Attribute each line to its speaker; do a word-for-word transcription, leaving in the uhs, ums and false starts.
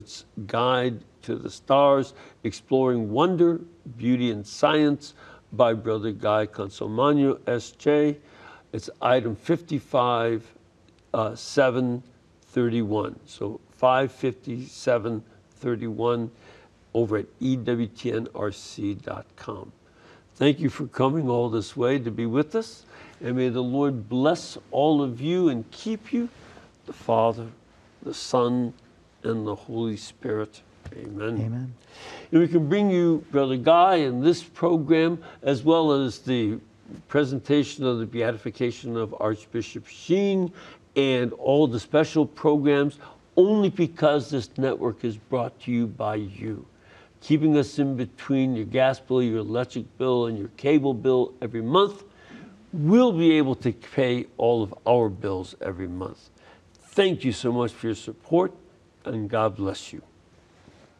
Speaker 1: Its Guide to the Stars, Exploring Wonder, Beauty, and Science by Brother Guy Consolmagno, S J. It's item fifty-five seven thirty-one. So five fifty-seven thirty-one over at E W T N R C dot com. Thank you for coming all this way to be with us. And may the Lord bless all of you and keep you, the Father, the Son, and the Holy Spirit. Amen.
Speaker 2: Amen.
Speaker 1: And we can bring you Brother Guy in this program, as well as the presentation of the beatification of Archbishop Sheen and all the special programs, only because this network is brought to you by you. Keeping us in between your gas bill, your electric bill, and your cable bill every month, we'll be able to pay all of our bills every month. Thank you so much for your support, and God bless you.